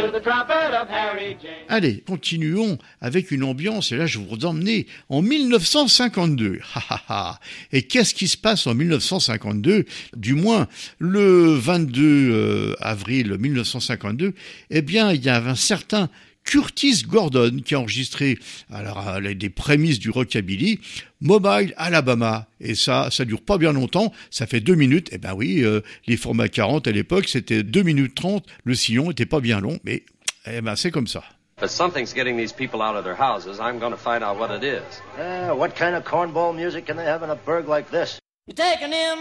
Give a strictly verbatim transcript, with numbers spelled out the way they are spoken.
Allez, continuons avec une ambiance, et là je vous emmener en mille neuf cent cinquante-deux. Et qu'est-ce qui se passe en mille neuf cent cinquante-deux? Du moins, le vingt-deux avril mille neuf cent cinquante-deux, eh bien, il y avait un certain Curtis Gordon qui a enregistré alors, des prémices du rockabilly, Mobile, Alabama. Et ça, ça dure pas bien longtemps, ça fait deux minutes. Eh ben oui, euh, les formats quarante à l'époque, c'était deux minutes trente, le sillon était pas bien long, mais eh ben c'est comme ça. But something's getting these people out of their houses. I'm going to find out what it is. Uh, what kind of cornball music can they have in a burg like this? You're taking him